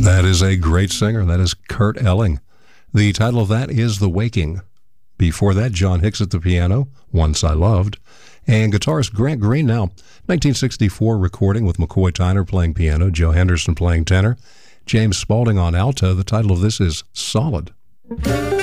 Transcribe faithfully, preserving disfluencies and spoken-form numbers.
That is a great singer. That is Kurt Elling. The title of that is The Waking. Before that, John Hicks at the piano, Once I Loved. And guitarist Grant Green now, nineteen sixty-four recording with McCoy Tyner playing piano, Joe Henderson playing tenor, James Spaulding on alto. The title of this is Solid.